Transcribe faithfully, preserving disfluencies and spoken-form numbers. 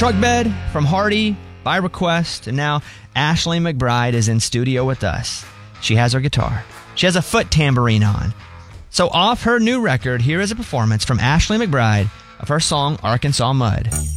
Truck Bed from Hardy by request, and now Ashley McBryde is in studio with us. She has her guitar. She has a foot tambourine on. So off her new record, here is a performance from Ashley McBryde of her song Arkansas Mud.